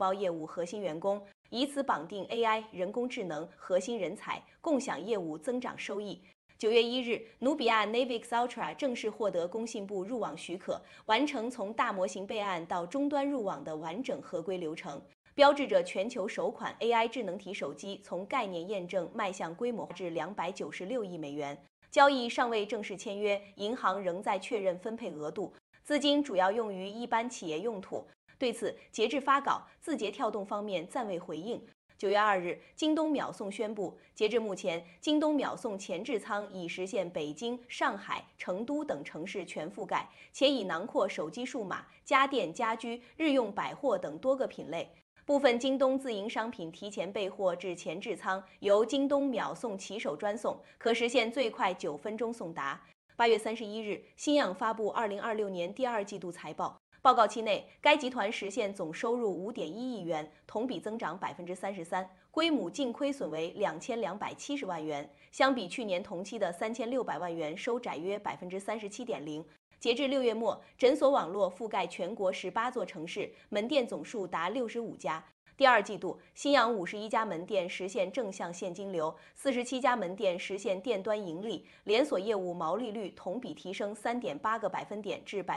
包业务核心员工，以此绑定 AI 人工智能核心人才，共享业务增长收益。9月1日，努比亚 Navix Ultra 正式获得工信部入网许可，完成从大模型备案到终端入网的完整合规流程，标志着全球首款 AI 智能体手机从概念验证迈向规模至296亿美元。交易尚未正式签约，银行仍在确认分配额度，资金主要用于一般企业用途。对此，截至发稿，字节跳动方面暂未回应。9月2日，京东秒送宣布，截至目前，京东秒送前置仓已实现北京、上海、成都等城市全覆盖，且已囊括手机数码、家电、家居、日用百货等多个品类。部分京东自营商品提前备货至前置仓，由京东秒送骑手专送，可实现最快9分钟送达。8月31日，新氧发布2026年第二季度财报。报告期内，该集团实现总收入5.1亿元，同比增长33%，规模净亏损为2270万元，相比去年同期的3600万元收窄约37.0%。截至6月末，诊所网络覆盖全国18座城市，门店总数达65家。第二季度，新氧51家门店实现正向现金流，47家门店实现店端盈利，连锁业务毛利率同比提升3.8个百分点至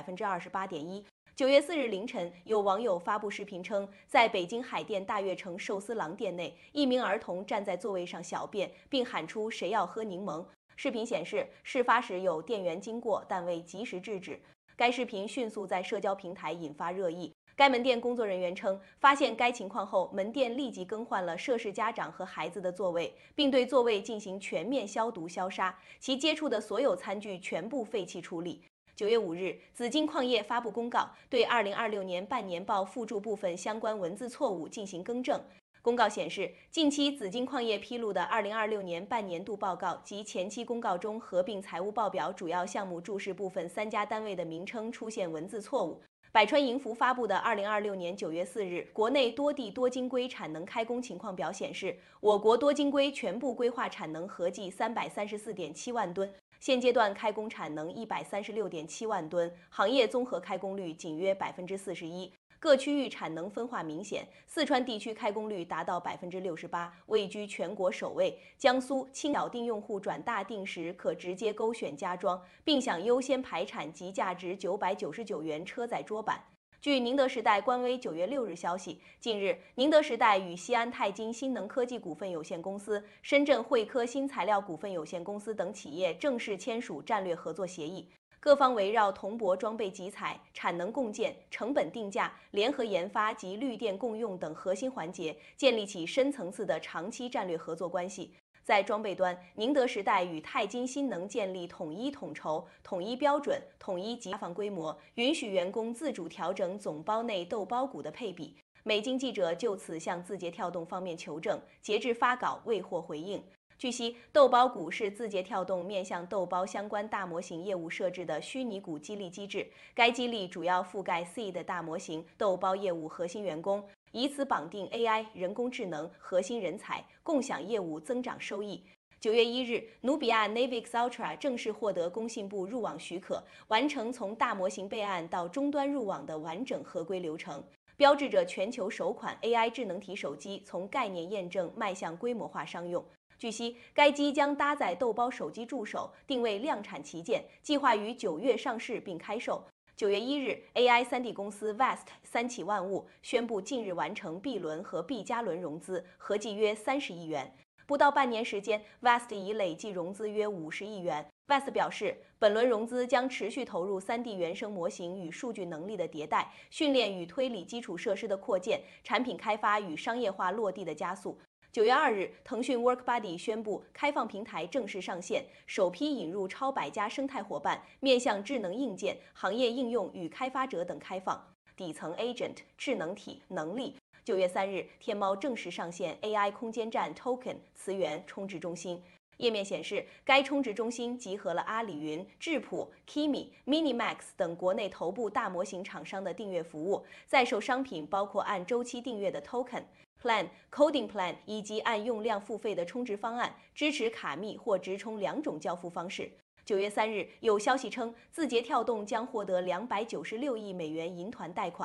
28.1%。9月4日凌晨，有网友发布视频称，在北京海淀大悦城寿司郎店内，一名儿童站在座位上小便，并喊出"谁要喝柠檬"。视频显示，事发时有店员经过，但未及时制止。该视频迅速在社交平台引发热议。该门店工作人员称，发现该情况后，门店立即更换了涉事家长和孩子的座位，并对座位进行全面消毒消杀，其接触的所有餐具全部废弃处理。9月5日，紫金矿业发布公告，对2026年半年报附注部分相关文字错误进行更正。公告显示，近期紫金矿业披露的2026年半年度报告及前期公告中合并财务报表主要项目注释部分3家单位的名称出现文字错误。百川银服发布的2026年9月4日国内多地多晶硅产能开工情况表显示，我国多晶硅全部硅化产能合计334.7万吨。现阶段开工产能136.7万吨，行业综合开工率仅约41%。各区域产能分化明显，四川地区开工率达到68%，位居全国首位。江苏轻小定用户转大定时可直接勾选加装，并享优先排产及价值999元车载桌板。据宁德时代官微9月6日消息，近日，宁德时代与西安泰金新能科技股份有限公司、深圳汇科新材料股份有限公司等企业正式签署战略合作协议。各方围绕铜箔装备集采、产能共建、成本定价、联合研发及绿电共用等核心环节，建立起深层次的长期战略合作关系。在装备端，宁德时代与泰金新能建立统一统筹、统一标准、统一集放规模，允许员工自主调整总包内豆包股的配比。美经记者就此向字节跳动方面求证，截至发稿未获回应。据悉，豆包股是字节跳动面向豆包相关大模型业务设置的虚拟股激励机制，该激励主要覆盖 C 的大模型豆包业务核心员工，以此绑定 AI 人工智能核心人才，共享业务增长收益。9月1日，努比亚 Navix Ultra 正式获得工信部入网许可，完成从大模型备案到终端入网的完整合规流程，标志着全球首款 AI 智能体手机从概念验证迈向规模化商用。据悉，该机将搭载豆包手机助手，定位量产旗舰，计划于9月上市并开售。9月1日 ，AI 3D 公司 Vast 三起万物宣布近日完成 B 轮和 B 加轮融资，合计约30亿元。不到半年时间 ，Vast 已累计融资约50亿元。Vast 表示，本轮融资将持续投入3D 原生模型与数据能力的迭代、训练与推理基础设施的扩建、产品开发与商业化落地的加速。9月2日，腾讯 WorkBuddy 宣布开放平台正式上线，首批引入超100家生态伙伴，面向智能硬件、行业应用与开发者等开放。底层 Agent 智能体能力。9月3日，天猫正式上线 AI 空间站 Token 词源充值中心。页面显示，该充值中心集合了阿里云、智谱、Kimi、Minimax 等国内头部大模型厂商的订阅服务，在售商品包括按周期订阅的 Token、Plan、Coding Plan 以及按用量付费的充值方案，支持卡密或直充2种交付方式。9月3日，有消息称，字节跳动将获得296亿美元银团贷款。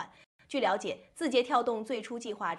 据了解，字节跳动最初计划